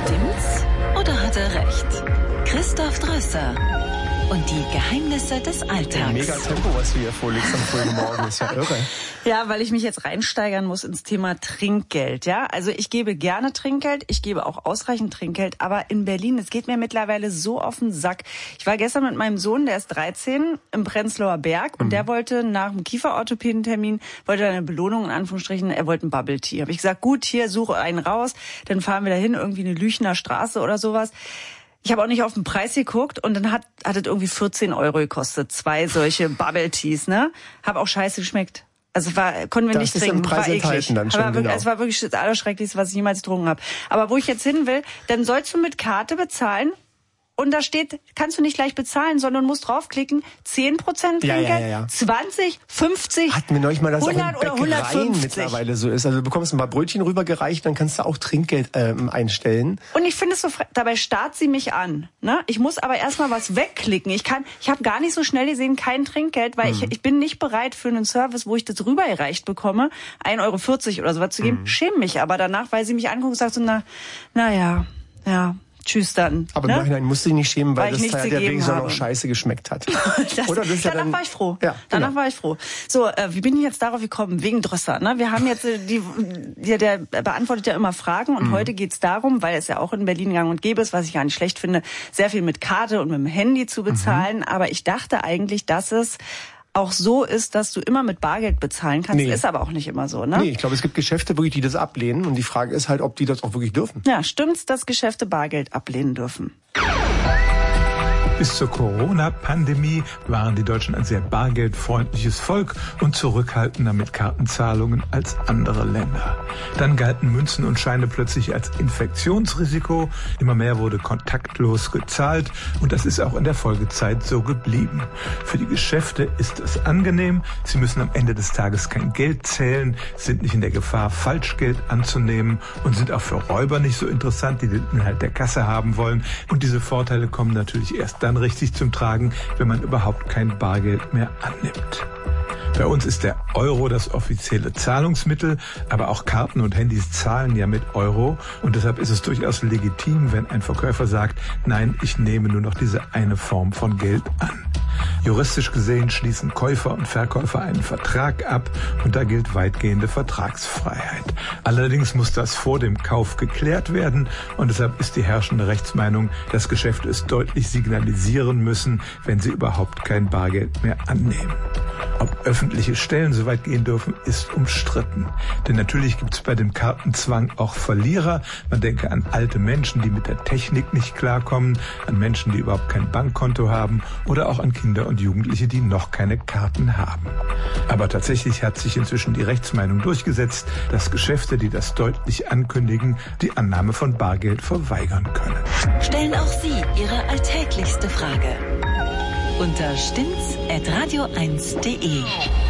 Stimmt's oder hat er recht? Christoph Drösser und die Geheimnisse des Alltags. Mega Tempo, was du hier vorlegst am frühen Morgen, ist ja irre. Ja, weil ich mich jetzt reinsteigern muss ins Thema Trinkgeld. Ja, also ich gebe gerne Trinkgeld, ich gebe auch ausreichend Trinkgeld, aber in Berlin, es geht mir mittlerweile so auf den Sack. Ich war gestern mit meinem Sohn, der ist 13, im Prenzlauer Berg und der wollte nach dem Kieferorthopädentermin, wollte eine Belohnung in Anführungsstrichen, er wollte ein Bubble Tea. Habe ich gesagt, gut, hier, suche einen raus, dann fahren wir dahin, irgendwie eine Lüchner Straße oder sowas. Ich habe auch nicht auf den Preis geguckt und dann hat es irgendwie 14 € gekostet. 2 solche Bubble Teas, ne? Hab auch scheiße geschmeckt. Also konnten wir nicht trinken, war eklig. Dann schon, genau. Es war wirklich das Allerschrecklichste, was ich jemals getrunken habe. Aber wo ich jetzt hin will, dann sollst du mit Karte bezahlen und da steht, kannst du nicht gleich bezahlen, sondern musst draufklicken, 10% Trinkgeld, ja. 20, 50, hatten wir neulich mal, dass 100 auch in oder Bäckereien 150. mittlerweile so ist. Also du bekommst ein paar Brötchen rübergereicht, dann kannst du auch Trinkgeld einstellen. Und ich finde es so, dabei starrt sie mich an. Ne? Ich muss aber erstmal was wegklicken. Ich habe gar nicht so schnell gesehen, kein Trinkgeld, weil ich bin nicht bereit für einen Service, wo ich das rübergereicht bekomme, 1,40 € oder sowas zu geben. Schäme mich aber danach, weil sie mich anguckt und sagt so, ja. Tschüss dann. Aber im Nachhinein musst du dich nicht schämen, weil das nichts Teil der gegeben Wegen habe. noch scheiße geschmeckt hat. Oder? Danach war ich froh. Ja, danach war ich froh. So, wie bin ich jetzt darauf gekommen? Wegen Drösser. Ne? Wir haben jetzt, der beantwortet ja immer Fragen und heute geht's darum, weil es ja auch in Berlin gang und gäbe ist, was ich gar nicht schlecht finde, sehr viel mit Karte und mit dem Handy zu bezahlen. Aber ich dachte eigentlich, dass es auch so ist, dass du immer mit Bargeld bezahlen kannst. Nee. Ist aber auch nicht immer so, ne? Nee, ich glaube, es gibt Geschäfte wirklich, die das ablehnen. Und die Frage ist halt, ob die das auch wirklich dürfen. Ja, stimmt's, dass Geschäfte Bargeld ablehnen dürfen? Bis zur Corona-Pandemie waren die Deutschen ein sehr bargeldfreundliches Volk und zurückhaltender mit Kartenzahlungen als andere Länder. Dann galten Münzen und Scheine plötzlich als Infektionsrisiko. Immer mehr wurde kontaktlos gezahlt und das ist auch in der Folgezeit so geblieben. Für die Geschäfte ist es angenehm. Sie müssen am Ende des Tages kein Geld zählen, sind nicht in der Gefahr, Falschgeld anzunehmen und sind auch für Räuber nicht so interessant, die den Inhalt der Kasse haben wollen. Und diese Vorteile kommen natürlich erst dann richtig zum Tragen, wenn man überhaupt kein Bargeld mehr annimmt. Bei uns ist der Euro das offizielle Zahlungsmittel, aber auch Karten und Handys zahlen ja mit Euro und deshalb ist es durchaus legitim, wenn ein Verkäufer sagt, nein, ich nehme nur noch diese eine Form von Geld an. Juristisch gesehen schließen Käufer und Verkäufer einen Vertrag ab und da gilt weitgehende Vertragsfreiheit. Allerdings muss das vor dem Kauf geklärt werden und deshalb ist die herrschende Rechtsmeinung, dass Geschäfte es deutlich signalisieren müssen, wenn sie überhaupt kein Bargeld mehr annehmen. Ob öffentliche Stellen so weit gehen dürfen, ist umstritten. Denn natürlich gibt es bei dem Kartenzwang auch Verlierer. Man denke an alte Menschen, die mit der Technik nicht klarkommen, an Menschen, die überhaupt kein Bankkonto haben oder auch an Kinder und Jugendliche, die noch keine Karten haben. Aber tatsächlich hat sich inzwischen die Rechtsmeinung durchgesetzt, dass Geschäfte, die das deutlich ankündigen, die Annahme von Bargeld verweigern können. Stellen auch Sie Ihre alltäglichste Frage unter stimmt's@radio1.de.